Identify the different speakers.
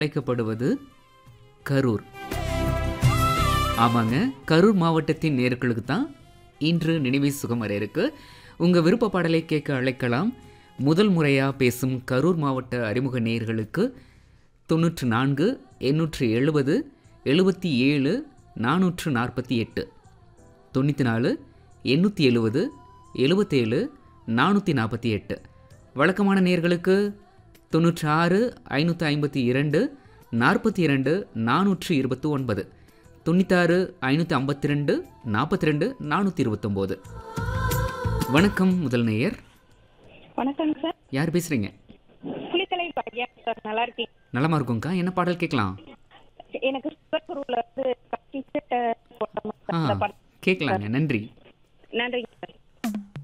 Speaker 1: அழைக்கப்படுவது கரூர். ஆமாங்க, கரூர் மாவட்டத்தின் நேயர்களுக்கு தான் இன்று நினைவே சுகம் வர இருக்கு. உங்கள் விருப்ப பாடலை கேட்க அழைக்கலாம். முதல் முறையாக பேசும் கரூர் மாவட்ட அறிமுக நேயர்களுக்கு 94 870 77 448 94 870 77 448. வழக்கமான நேயர்களுக்கு 96 552 42 429 96 552 42 429. வணக்கம் முதல் நேயர்.
Speaker 2: வணக்கம் சார்.
Speaker 1: யார் பேசுறீங்க?
Speaker 2: புலித்தலை பையா சார். நல்லா இருக்கீங்க?
Speaker 1: நலமா இருக்கும்க்கா. என்ன பாடல் கேட்கலாம்?
Speaker 2: எனக்கு சுகர்ல இருந்து
Speaker 1: கேட்கலாங்க. நன்றி.
Speaker 2: நன்றிங்க சார்.